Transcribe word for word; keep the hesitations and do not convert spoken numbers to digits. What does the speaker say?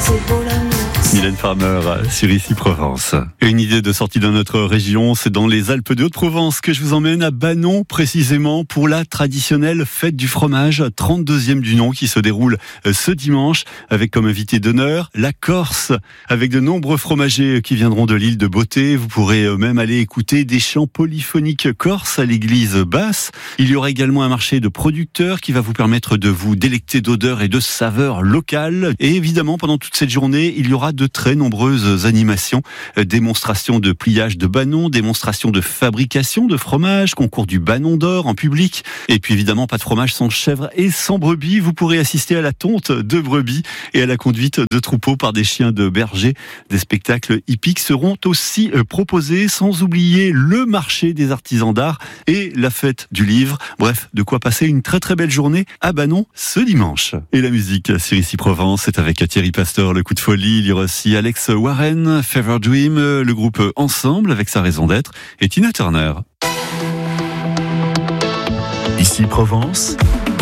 c'est beau l'amour. Mylène Farmer sur Ici Provence. Une idée de sortie de notre région, c'est dans les Alpes de Haute-Provence que je vous emmène à Banon, précisément pour la traditionnelle fête du fromage, trente-deuxième du nom, qui se déroule ce dimanche, avec comme invité d'honneur la Corse, avec de nombreux fromagers qui viendront de l'île de Beauté. Vous pourrez même aller écouter des chants polyphoniques corses à l'église basse. Il y aura également un marché de producteurs qui va vous permettre de vous délecter d'odeurs et de saveurs locales. Et évidemment, pendant toute cette journée, il y aura de très nombreuses animations, démonstrations de pliage de Banon, démonstrations de fabrication de fromage, concours du Banon d'or en public, et puis évidemment pas de fromage sans chèvre et sans brebis. Vous pourrez assister à la tonte de brebis et à la conduite de troupeaux par des chiens de berger. Des spectacles hippiques seront aussi proposés, sans oublier le marché des artisans d'art et la fête du livre. Bref, de quoi passer une très très belle journée à Banon ce dimanche. Et la musique sur Ici Provence, c'est avec Thierry Pasteur, le coup de folie. Il y aura aussi Alex Warren, Fever Dream, le groupe Ensemble avec sa raison d'être, et Tina Turner. Ici Provence.